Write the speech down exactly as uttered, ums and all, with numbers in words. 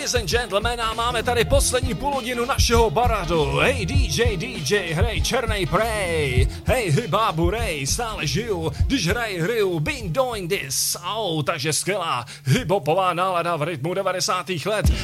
Ladies and gentlemen, a máme tady poslední půl hodinu našeho baradu. Hej D J, D J, hrej černej prej. Hej hybábu rej, stále žiju, když hraji hry, been doing this. Au, takže skvělá hiphopová nálada v rytmu devadesátých let.